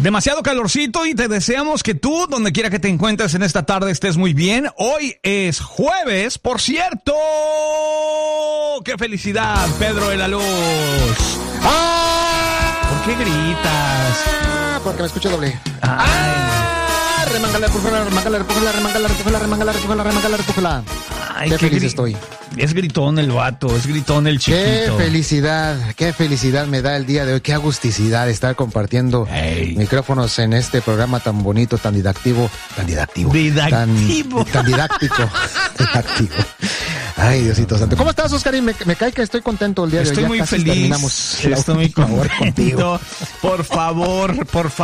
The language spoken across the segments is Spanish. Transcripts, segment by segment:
Demasiado calorcito y te deseamos que tú, donde quiera que te encuentres en esta tarde, estés muy bien. Hoy es jueves, por cierto. ¡Qué felicidad, Pedro de la Luz! ¡Ah! ¿Por qué gritas? Porque me escucho doble. Ay. Repújala. Ay, qué feliz estoy. Es gritón el vato, es gritón el chiquito. Qué felicidad me da el día de hoy. Qué agusticidad estar compartiendo micrófonos en este programa tan bonito, tan didáctico. Tan didáctico. Ay, Diosito santo. ¿Cómo estás, Oscarín? Me cae que estoy contento el día de hoy. Estoy muy feliz. Estoy muy contento. Por favor.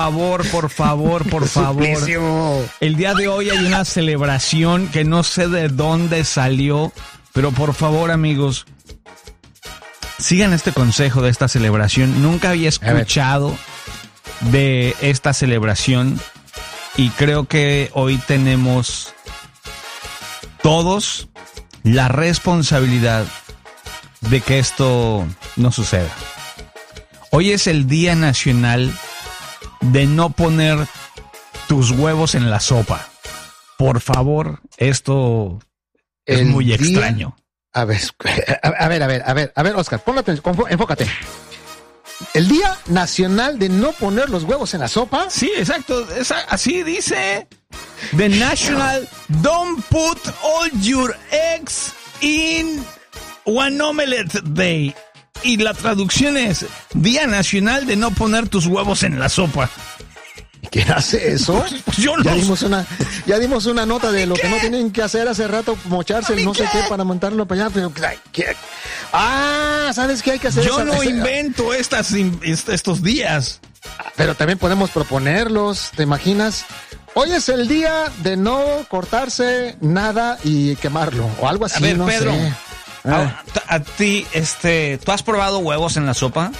El día de hoy hay una celebración que no sé de dónde salió, pero por favor, amigos, sigan este consejo de esta celebración. Nunca había escuchado de esta celebración y creo que hoy tenemos todos la responsabilidad de que esto no suceda. Hoy es el Día Nacional de no poner tus huevos en la sopa. Por favor, esto es muy extraño. A ver, Oscar, ponle atención, enfócate. ¿El Día Nacional de no poner los huevos en la sopa? Sí, exacto, así dice. The National Don't Put All Your Eggs in One Omelette Day. Y la traducción es Día Nacional de no poner tus huevos en la sopa. ¿Quién hace eso? Pues yo no. Ya dimos una nota de lo que no tienen que hacer hace rato, mocharse el no sé qué para montarlo para allá. Pero, ¿sabes qué hay que hacer? Yo no invento estos días. Pero también podemos proponerlos, ¿te imaginas? Hoy es el día de no cortarse nada y quemarlo, o algo así. A ver, no Pedro, sé. a ti, ¿tú has probado huevos en la sopa?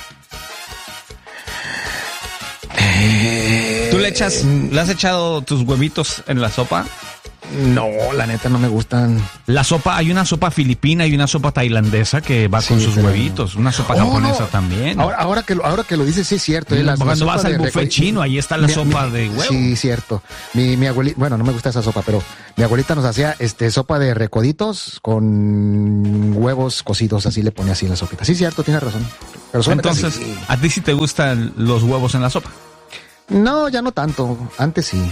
¿Tú le has echado tus huevitos en la sopa? No, la neta no me gustan. La sopa, hay una sopa filipina y una sopa tailandesa que va con sus huevitos. Una sopa japonesa también. Ahora que lo dices, sí es cierto. Cuando vas al buffet chino, ahí está la sopa de huevo. Sí, cierto. Mi abuelita, bueno, no me gusta esa sopa, pero mi abuelita nos hacía sopa de recoditos con huevos cocidos, así le ponía así en la sopita. Sí, cierto, tienes razón. Pero entonces, sí. ¿A ti sí te gustan los huevos en la sopa? No, ya no tanto. Antes sí.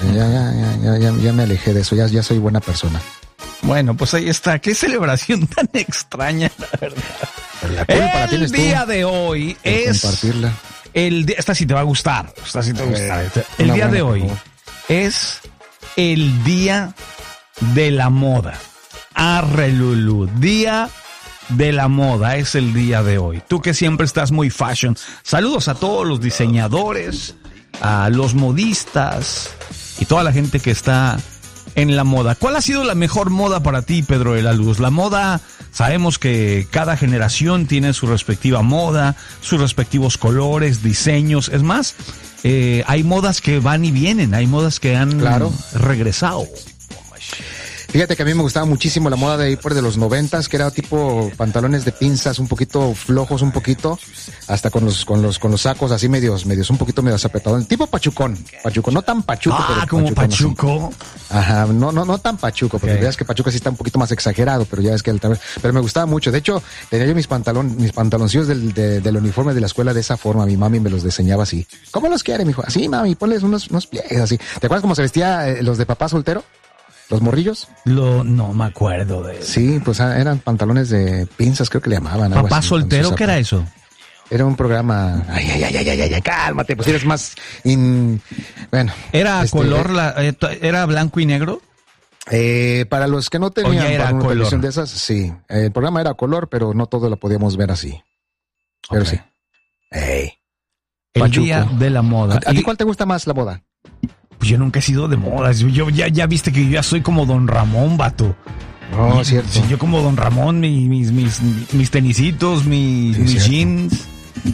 Ya me alejé de eso. Ya soy buena persona. Bueno, pues ahí está. Qué celebración tan extraña, la verdad. La culpa la tienes tú. El día de hoy es... compartirla. Esta sí te va a gustar. El día de hoy es el día de la moda. Arrelulú. Día de la moda es el día de hoy. Tú que siempre estás muy fashion. Saludos a todos los diseñadores, a los modistas y toda la gente que está en la moda. ¿Cuál ha sido la mejor moda para ti, Pedro de la Luz? La moda, sabemos que cada generación tiene su respectiva moda, sus respectivos colores, diseños. Es más, hay modas que van y vienen, hay modas que han regresado. Fíjate que a mí me gustaba muchísimo la moda de ahí por de los 90s, que era tipo pantalones de pinzas un poquito flojos, hasta con los sacos así medios un poquito medio apretados, tipo pachucón, no tan pachuco, pero como pachuco. Así. Ajá, no tan pachuco, porque veas que pachuco sí está un poquito más exagerado, pero ya es que pero me gustaba mucho. De hecho, tenía yo mis pantaloncillos del uniforme de la escuela de esa forma. Mi mami me los diseñaba así. ¿Cómo los quiere, mijo? Así, mami, ponles unos pliegues así. ¿Te acuerdas cómo se vestía los de papá soltero? ¿Los morrillos? No me acuerdo de eso. Sí, pues eran pantalones de pinzas, creo que le llamaban. ¿Papá soltero? ¿Qué era eso? Era un programa... Ay, cálmate, pues eres más... Bueno. ¿Era color, era blanco y negro? Para los que no tenían una televisión de esas, sí. El programa era color, pero no todo lo podíamos ver así. Pero sí. El día de la moda. ¿A ti cuál te gusta más la moda? Pues yo nunca he sido de moda. Yo ya viste que yo ya soy como Don Ramón, vato. No, cierto. Sí, yo como Don Ramón, mis tenisitos, mis jeans.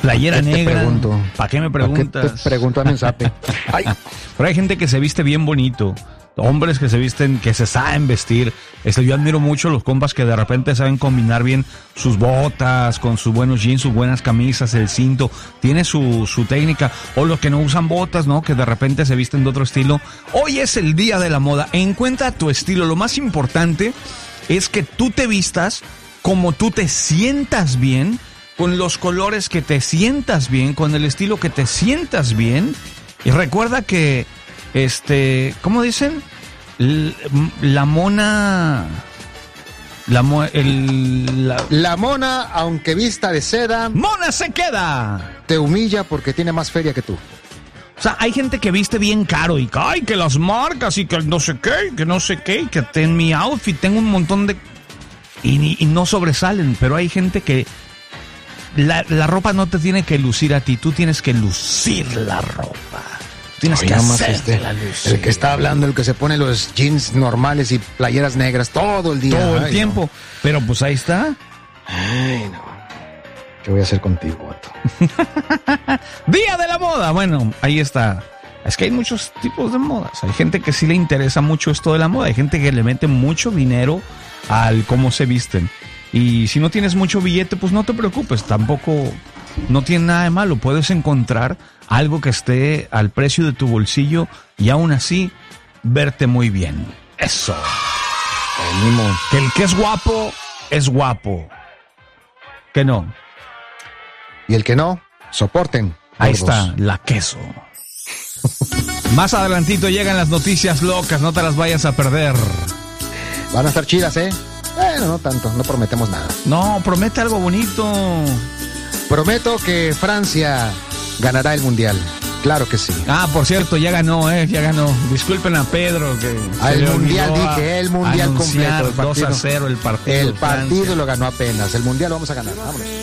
Playera negra. Pregunto. ¿Para qué me preguntas? ¿Para qué te pregunto a mi zape? Ay, pero hay gente que se viste bien bonito. Hombres que se visten, que se saben vestir. Yo admiro mucho los compas que de repente saben combinar bien sus botas con sus buenos jeans, sus buenas camisas, el cinto. Tiene su técnica. O los que no usan botas, ¿no? Que de repente se visten de otro estilo. Hoy es el día de la moda. Encuentra tu estilo. Lo más importante es que tú te vistas como tú te sientas bien, con los colores que te sientas bien, con el estilo que te sientas bien. Y recuerda que ¿cómo dicen? La mona... La mona, aunque vista de seda... ¡Mona se queda! Te humilla porque tiene más feria que tú. O sea, hay gente que viste bien caro y ¡ay, que las marcas! Y que no sé qué, y que en mi outfit tengo un montón de... Y no sobresalen, pero hay gente que... La ropa no te tiene que lucir a ti, tú tienes que lucir la ropa. Tienes que hacer el que está hablando, el que se pone los jeans normales y playeras negras todo el día. Todo el tiempo. No. Pero pues ahí está. Ay, no. ¿Qué voy a hacer contigo, vato? Día de la moda. Bueno, ahí está. Es que hay muchos tipos de modas. Hay gente que sí le interesa mucho esto de la moda. Hay gente que le mete mucho dinero al cómo se visten. Y si no tienes mucho billete, pues no te preocupes. Tampoco... No tiene nada de malo, puedes encontrar algo que esté al precio de tu bolsillo y aún así verte muy bien. Eso. Que el que es guapo. Que no. Y el que no, soporten. Ahí está, la queso. Más adelantito llegan las noticias locas, no te las vayas a perder. Van a estar chidas, ¿eh? Bueno, no tanto, no prometemos nada. No, promete algo bonito. Prometo que Francia ganará el Mundial. Claro que sí. Ah, por cierto, ya ganó. Disculpen a Pedro que el Mundial, dije, el Mundial completo. 2-0 el partido. El partido lo ganó apenas. El Mundial lo vamos a ganar. Vámonos.